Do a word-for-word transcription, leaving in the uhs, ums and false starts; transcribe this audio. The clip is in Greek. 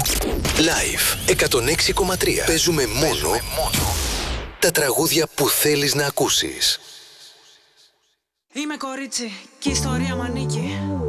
Live εκατόν έξι κόμμα τρία. Παίζουμε μόνο τα τραγούδια που θέλεις να ακούσεις. Είμαι κορίτσι και η ιστορία μ' ανήκει.